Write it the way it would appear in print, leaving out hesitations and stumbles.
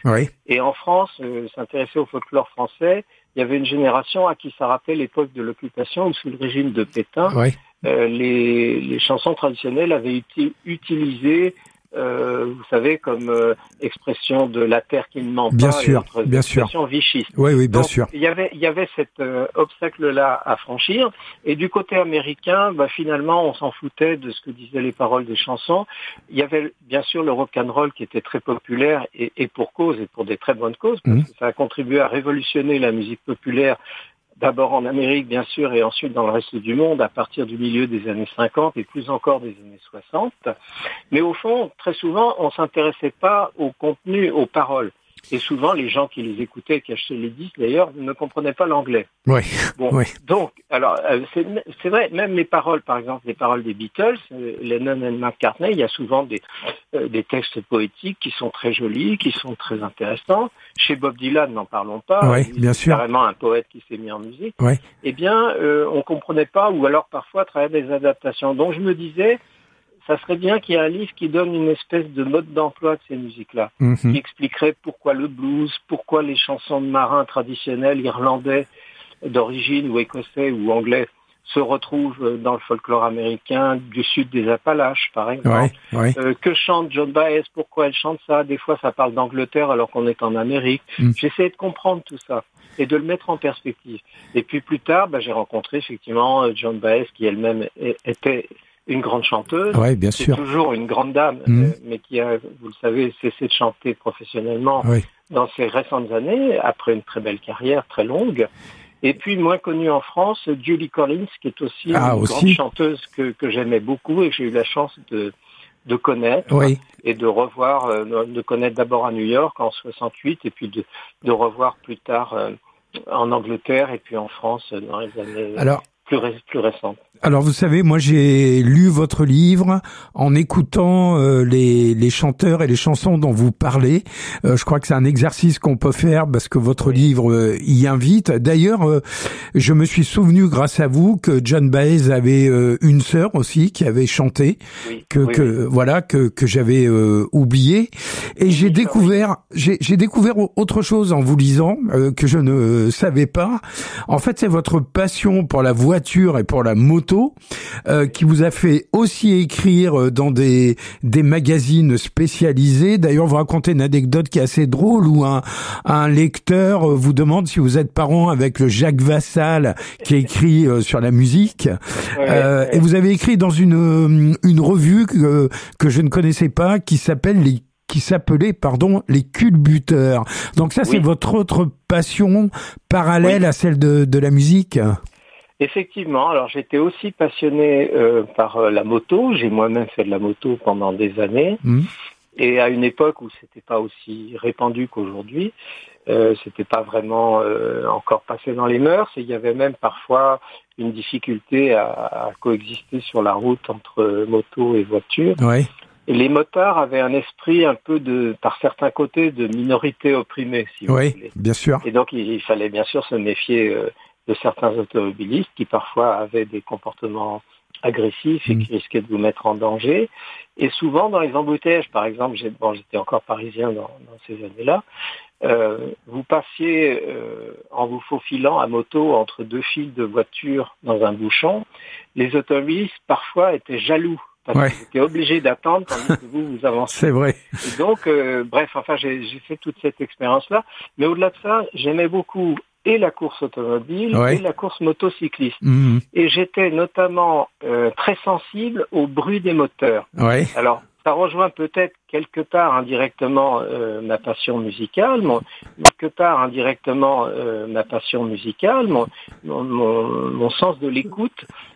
Oui. Et en France, s'intéresser au folklore français, il y avait une génération à qui ça rappelait l'époque de l'occupation ou sous le régime de Pétain. Oui. Les chansons traditionnelles avaient été utilisées, vous savez, comme expression de la terre qui ne ment Bien pas sûr, et autres bien sûr. expressions vichistes. Oui, oui, bien Donc, sûr. il y avait cet obstacle-là à franchir. Et du côté américain, finalement, on s'en foutait de ce que disaient les paroles des chansons. Il y avait bien sûr le rock'n'roll qui était très populaire et pour cause, et pour des très bonnes causes, parce que ça a contribué à révolutionner la musique populaire. D'abord en Amérique, bien sûr, et ensuite dans le reste du monde, à partir du milieu des années 50 et plus encore des années 60. Mais au fond, très souvent, on s'intéressait pas au contenu, aux paroles. Et souvent, les gens qui les écoutaient, qui achetaient les disques, d'ailleurs, ne comprenaient pas l'anglais. Oui. Bon, Oui. donc, alors, c'est vrai, même les paroles, par exemple, les paroles des Beatles, Lennon et McCartney, il y a souvent des textes poétiques qui sont très jolis, qui sont très intéressants. Chez Bob Dylan, n'en parlons pas. Oui, bien sûr. Carrément un poète qui s'est mis en musique. Oui. Eh bien, on comprenait pas, ou alors parfois à travers des adaptations. Donc, je me disais, ça serait bien qu'il y ait un livre qui donne une espèce de mode d'emploi de ces musiques-là, qui expliquerait pourquoi le blues, pourquoi les chansons de marins traditionnelles irlandais d'origine ou écossais ou anglais se retrouvent dans le folklore américain du sud des Appalaches, par exemple. Oui, oui. Que chante Joan Baez, pourquoi elle chante ça? Des fois, ça parle d'Angleterre alors qu'on est en Amérique. J'essaie de comprendre tout ça et de le mettre en perspective. Et puis plus tard, j'ai rencontré effectivement Joan Baez qui elle-même était une grande chanteuse, Oui, bien sûr. toujours une grande dame, mais qui a, vous le savez, cessé de chanter professionnellement dans ses récentes années, après une très belle carrière, très longue. Et puis, moins connue en France, Julie Collins, qui est aussi une grande chanteuse que j'aimais beaucoup et que j'ai eu la chance de connaître et de revoir, de connaître d'abord à New York en 68 et puis de revoir plus tard en Angleterre et puis en France dans les années plus récentes. Alors vous savez, moi j'ai lu votre livre en écoutant les chanteurs et les chansons dont vous parlez. Je crois que c'est un exercice qu'on peut faire parce que votre livre y invite. D'ailleurs, je me suis souvenu grâce à vous que Joan Baez avait une sœur aussi qui avait chanté, que j'avais oublié. Et j'ai découvert autre chose en vous lisant que je ne savais pas. En fait, c'est votre passion pour la voiture et pour la moto qui vous a fait aussi écrire dans des magazines spécialisés. D'ailleurs, vous racontez une anecdote qui est assez drôle où un lecteur vous demande si vous êtes parent avec le Jacques Vassal qui écrit sur la musique. Et vous avez écrit dans une revue que je ne connaissais pas qui s'appelait les culbuteurs. Donc ça, c'est votre autre passion parallèle à celle de la musique. Effectivement, alors j'étais aussi passionné par la moto, j'ai moi-même fait de la moto pendant des années, et à une époque où c'était pas aussi répandu qu'aujourd'hui, c'était pas vraiment encore passé dans les mœurs, et il y avait même parfois une difficulté à coexister sur la route entre moto et voiture. Ouais. Et les motards avaient un esprit un peu par certains côtés, de minorité opprimée, si vous voulez. Bien sûr. Et donc il fallait bien sûr se méfier de certains automobilistes qui parfois avaient des comportements agressifs et qui risquaient de vous mettre en danger. Et souvent dans les embouteillages, par exemple, j'étais encore parisien dans ces années-là, vous passiez en vous faufilant à moto entre deux files de voitures dans un bouchon. Les automobilistes parfois étaient jaloux parce qu'ils étaient obligés d'attendre tandis que vous avancez. C'est vrai. Et donc, j'ai fait toute cette expérience-là. Mais au-delà de ça, j'aimais beaucoup et la course automobile et la course motocycliste. Et j'étais notamment très sensible au bruit des moteurs. Alors, ça rejoint peut-être quelque part indirectement ma passion musicale, mon sens de l'écoute.